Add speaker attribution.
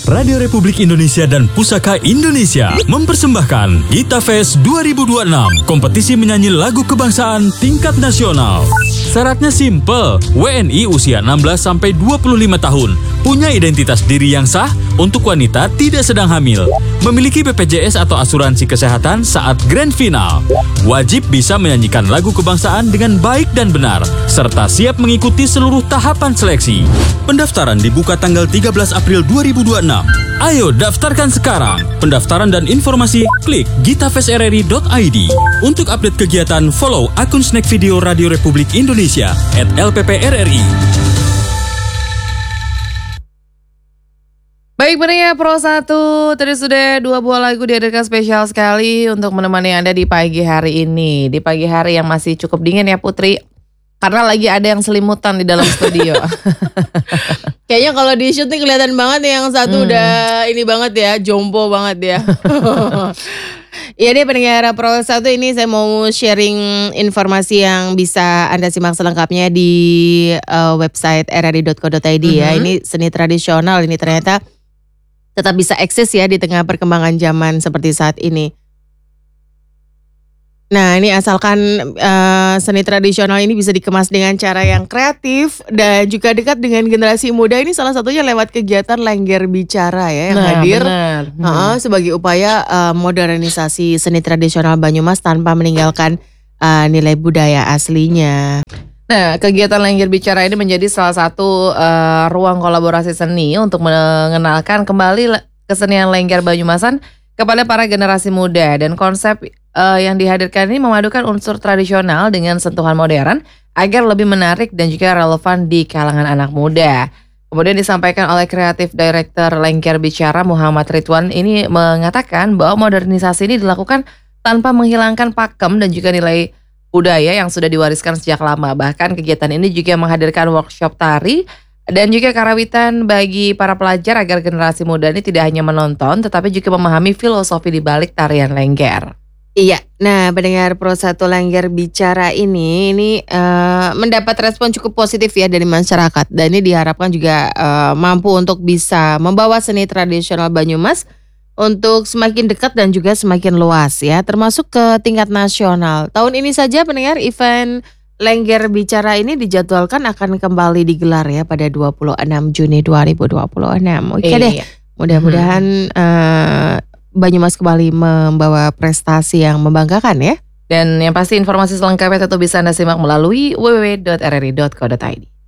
Speaker 1: Radio Republik Indonesia dan Pusaka Indonesia mempersembahkan Gita Fest 2026, kompetisi menyanyi lagu kebangsaan tingkat nasional. Syaratnya simple, WNI usia 16-25 tahun, punya identitas diri yang sah, untuk wanita tidak sedang hamil, memiliki BPJS atau asuransi kesehatan saat grand final, wajib bisa menyanyikan lagu kebangsaan dengan baik dan benar, serta siap mengikuti seluruh tahapan seleksi. Pendaftaran dibuka tanggal 13 April 2026. Ayo daftarkan sekarang. Pendaftaran dan informasi klik gitafestrri.id. Untuk update kegiatan, follow akun Snack Video Radio Republik Indonesia @LPPRRI.
Speaker 2: Baik pendengar Pro 1, tadi sudah 2 buah lagu dihadirkan spesial sekali untuk menemani Anda di pagi hari ini. Di pagi hari yang masih cukup dingin ya Putri, karena lagi ada yang selimutan di dalam studio.
Speaker 3: Kayaknya kalau di shoot nih kelihatan banget nih, yang satu udah ini banget ya, jompo banget ya. Ya deh pendengar Pro 1, ini saya mau sharing informasi yang bisa Anda simak selengkapnya di website rri.co.id ya. Ini seni tradisional ini ternyata tetap bisa eksis ya di tengah perkembangan zaman seperti saat ini. Nah ini asalkan seni tradisional ini bisa dikemas dengan cara yang kreatif dan juga dekat dengan generasi muda. Ini salah satunya lewat kegiatan Lengger Bicara ya yang hadir sebagai upaya modernisasi seni tradisional Banyumas tanpa meninggalkan nilai budaya aslinya.
Speaker 2: Nah, kegiatan Lengger Bicara ini menjadi salah satu ruang kolaborasi seni untuk mengenalkan kembali kesenian Lengger Banyumasan kepada para generasi muda, dan konsep yang dihadirkan ini memadukan unsur tradisional dengan sentuhan modern agar lebih menarik dan juga relevan di kalangan anak muda. Kemudian disampaikan oleh kreatif director Lengger Bicara Muhammad Ridwan, ini mengatakan bahwa modernisasi ini dilakukan tanpa menghilangkan pakem dan juga nilai budaya yang sudah diwariskan sejak lama. Bahkan kegiatan ini juga menghadirkan workshop tari dan juga karawitan bagi para pelajar agar generasi muda ini tidak hanya menonton tetapi juga memahami filosofi di balik tarian Lengger.
Speaker 3: Iya, nah pendengar Pro 1, Lengger Bicara ini mendapat respon cukup positif ya dari masyarakat, dan ini diharapkan juga mampu untuk bisa membawa seni tradisional Banyumas untuk semakin dekat dan juga semakin luas ya, termasuk ke tingkat nasional. Tahun ini saja pendengar, event Lengger Bicara ini dijadwalkan akan kembali digelar ya pada 26 Juni 2026. Oke deh, mudah-mudahan Banyumas kembali membawa prestasi yang membanggakan ya.
Speaker 2: Dan yang pasti informasi selengkapnya tentu bisa Anda simak melalui www.rri.co.id.